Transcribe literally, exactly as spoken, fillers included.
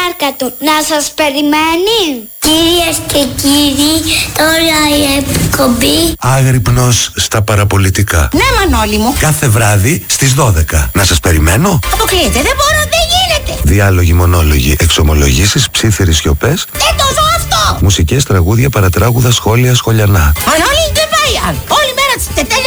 μάρκα του. Να σας περιμένει. Κυρίες και κύριοι, τώρα η εκπομπή Άγρυπνος στα παραπολιτικά. Ναι, Μανώλη μου. Κάθε βράδυ στις δώδεκα. Να σας περιμένω. Αποκλείεται, δεν μπορώ, δεν γίνεται. Διάλογοι, μονόλογοι, εξομολογήσεις, ψίθυρες σιωπές. Δεν το ζω αυτό. Μουσικές, τραγούδια, παρατράγουδα, σχόλια, σχολιανά. Μανώλη, δεν πάει άλλο. Όλη μέρα της τετέλια